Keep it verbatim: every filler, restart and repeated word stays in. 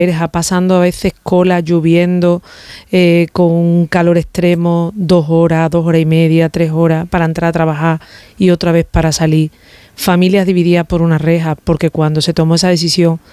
Reja, pasando a veces cola, lloviendo, eh, con un calor extremo, dos horas, dos horas y media, tres horas para entrar a trabajar y otra vez para salir. Familias divididas por una reja, porque cuando se tomó esa decisión